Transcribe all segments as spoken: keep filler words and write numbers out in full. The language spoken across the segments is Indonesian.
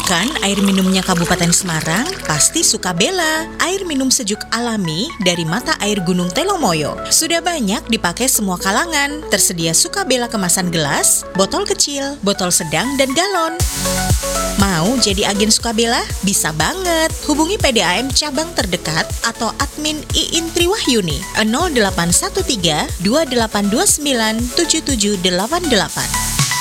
Bukan air minumnya Kabupaten Semarang, pasti Sukabela, air minum sejuk alami dari mata air Gunung Telomoyo. Sudah banyak dipakai semua kalangan, tersedia Sukabela kemasan gelas, botol kecil, botol sedang, dan galon. Mau jadi agen Sukabela? Bisa banget. Hubungi P D A M cabang terdekat atau admin Iin Triwahyuni nol delapan satu tiga dua delapan dua sembilan tujuh tujuh delapan delapan.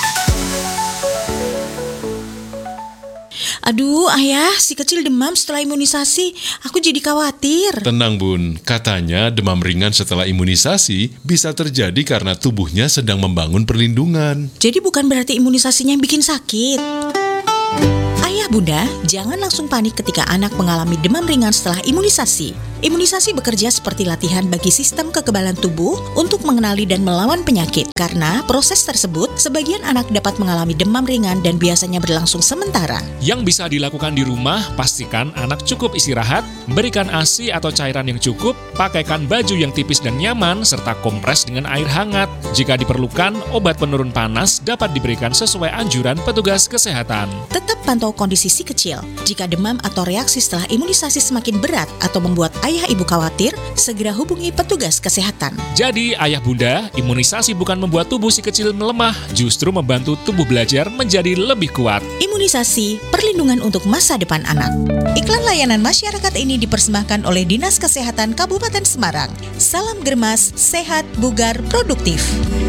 Aduh, Ayah, si kecil demam setelah imunisasi. Aku jadi khawatir. Tenang, Bun. Katanya demam ringan setelah imunisasi bisa terjadi karena tubuhnya sedang membangun perlindungan. Jadi bukan berarti imunisasinya yang bikin sakit. Ayah bunda, jangan langsung panik ketika anak mengalami demam ringan setelah imunisasi. Imunisasi bekerja seperti latihan bagi sistem kekebalan tubuh untuk mengenali dan melawan penyakit. Karena proses tersebut, sebagian anak dapat mengalami demam ringan dan biasanya berlangsung sementara. Yang bisa dilakukan di rumah, pastikan anak cukup istirahat, berikan A S I atau cairan yang cukup, pakaikan baju yang tipis dan nyaman, serta kompres dengan air hangat. Jika diperlukan, obat penurun panas dapat diberikan sesuai anjuran petugas kesehatan. Tetap pantau kondisi si kecil. Jika demam atau reaksi setelah imunisasi semakin berat atau membuat ayah ibu khawatir, segera hubungi petugas kesehatan. Jadi, ayah bunda, imunisasi bukan membuat tubuh si kecil melemah, justru membantu tubuh belajar menjadi lebih kuat. Imunisasi, perlindungan untuk masa depan anak. Iklan layanan masyarakat ini dipersembahkan oleh Dinas Kesehatan Kabupaten Semarang. Salam germas, sehat, bugar, produktif.